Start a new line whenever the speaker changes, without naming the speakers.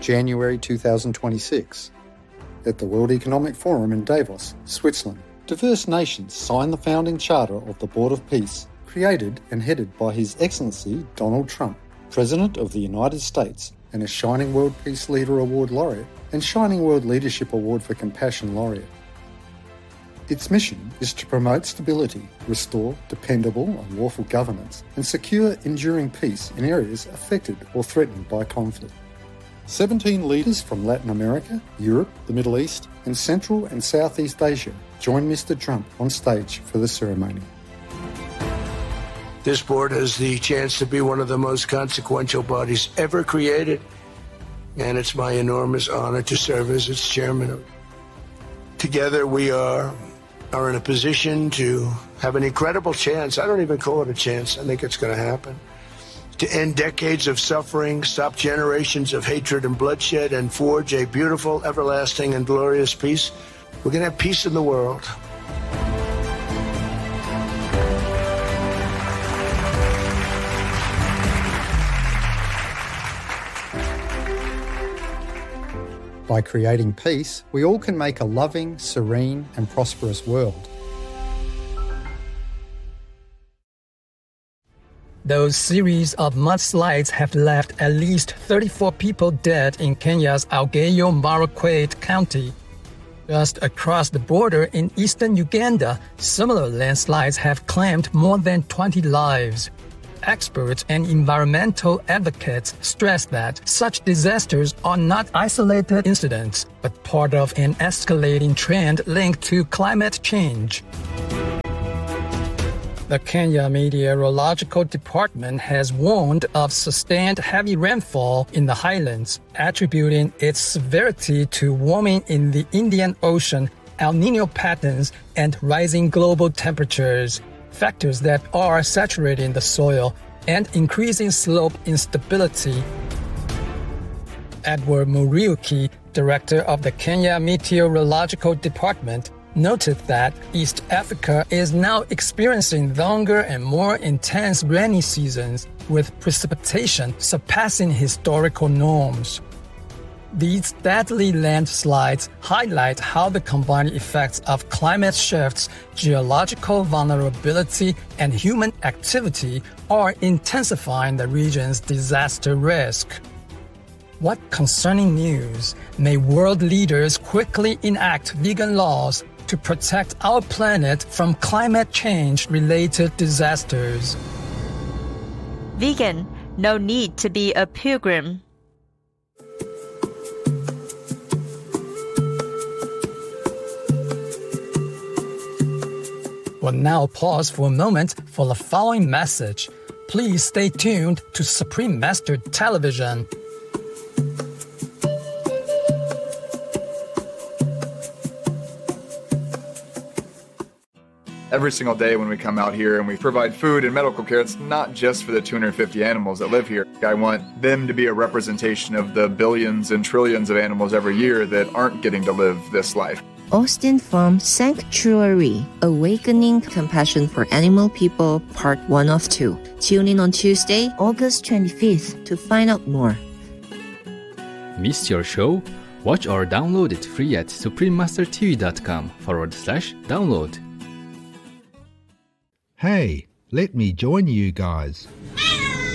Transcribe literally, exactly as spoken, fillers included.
January two thousand twenty-six. At the World Economic Forum in Davos, Switzerland, diverse nations signed the founding charter of the Board of Peace, created and headed by His Excellency Donald Trump, President of the United States and a Shining World Peace Leader Award laureate and Shining World Leadership Award for Compassion laureate. Its mission is to promote stability, restore dependable and lawful governance, and secure enduring peace in areas affected or threatened by conflict. seventeen leaders from Latin America, Europe, the Middle East, and Central and Southeast Asia joined Mister Trump on stage for the ceremony.
This board has the chance to be one of the most consequential bodies ever created, and it's my enormous honor to serve as its chairman. Together we are, are in a position to have an incredible chance. I don't even call it a chance. I think it's going to happen. To end decades of suffering, stop generations of hatred and bloodshed, and forge a beautiful, everlasting, and glorious peace. We're going to have peace in the world.
By creating peace, we all can make a loving, serene, and prosperous world.
Those series of mudslides have left at least thirty-four people dead in Kenya's Elgeyo Marakwet County. Just across the border in eastern Uganda, similar landslides have claimed more than twenty lives. Experts and environmental advocates stress that such disasters are not isolated incidents, but part of an escalating trend linked to climate change. The Kenya Meteorological Department has warned of sustained heavy rainfall in the highlands, attributing its severity to warming in the Indian Ocean, El Niño patterns, and rising global temperatures, factors that are saturating the soil and increasing slope instability. Edward Muriuki, director of the Kenya Meteorological Department, noted that East Africa is now experiencing longer and more intense rainy seasons, with precipitation surpassing historical norms. These deadly landslides highlight how the combined effects of climate shifts, geological vulnerability, and human activity are intensifying the region's disaster risk. What concerning news? May world leaders quickly enact vegan laws to protect our planet from climate change-related disasters.
Vegan, no need to be a pilgrim.
We'll now pause for a moment for the following message. Please stay tuned to Supreme Master Television.
Every single day when we come out here and we provide food and medical care, it's not just for the two hundred fifty animals that live here. I want them to be a representation of the billions and trillions of animals every year that aren't getting to live this life.
Austin Farm Sanctuary, Awakening Compassion for Animal People, Part one of two. Tune in on Tuesday, August twenty-fifth to find out more.
Missed your show? Watch or download it free at suprememastertv.com forward slash download.
Hey, let me join you guys.